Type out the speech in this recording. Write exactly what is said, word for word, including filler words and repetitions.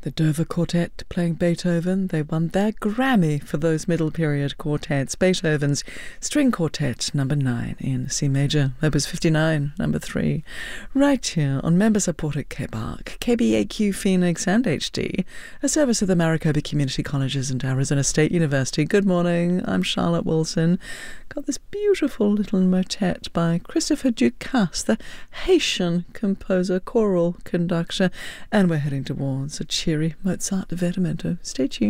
The Dover Quartet playing Beethoven. They won their Grammy for those middle period quartets. Beethoven's String Quartet number nine in C major, opus fifty-nine, number three. Right here on member-supported K B A R C, K B A Q Phoenix and H D, a service of the Maricopa Community Colleges and Arizona State University. Good morning, I'm Charlotte Wilson. Got this beautiful little motet by Christopher Ducasse, the Haitian composer, choral conductor, and we're heading towards a cheery Mozart divertimento. Stay tuned.